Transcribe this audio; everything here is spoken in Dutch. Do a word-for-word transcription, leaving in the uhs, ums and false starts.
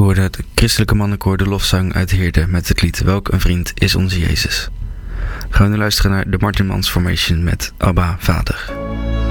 hoorde het christelijke mannenkoor de lofzang uit Heerde met het lied Welk een vriend is onze Jezus. Gaan we nu luisteren naar de Martin Mans Formation met Abba Vader.